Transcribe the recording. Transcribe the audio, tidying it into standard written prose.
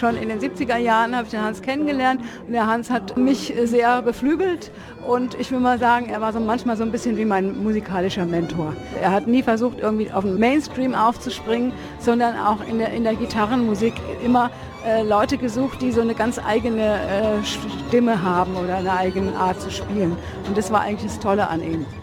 schon in den 70er Jahren habe ich den Hans kennengelernt und der Hans hat mich sehr beflügelt und ich will mal sagen, er war so manchmal so ein bisschen wie mein musikalischer Mentor. Er hat nie versucht, irgendwie auf den Mainstream aufzuspringen, sondern auch in der Gitarrenmusik immer Leute gesucht, die so eine ganz eigene Stimme haben oder eine eigene Art zu spielen. Und das war eigentlich das Tolle an ihm.